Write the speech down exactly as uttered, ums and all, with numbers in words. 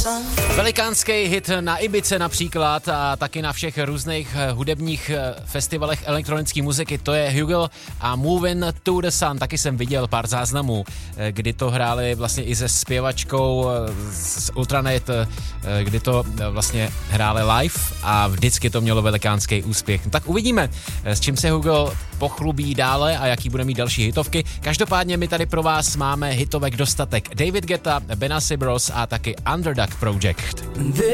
Velikánský hit na Ibize například a taky na všech různých hudebních festivalech elektronické muziky, to je Hugel a Moving to the Sun. Taky jsem viděl pár záznamů, kdy to hráli vlastně i se zpěvačkou z Ultranet, kdy to vlastně hráli live a vždycky to mělo velikánský úspěch. No tak uvidíme, s čím se Hugel pochlubí dále a jaký bude mít další hitovky. Každopádně my tady pro vás máme hitovek dostatek. David Guetta, Benassi Bros a taky Underdog Project.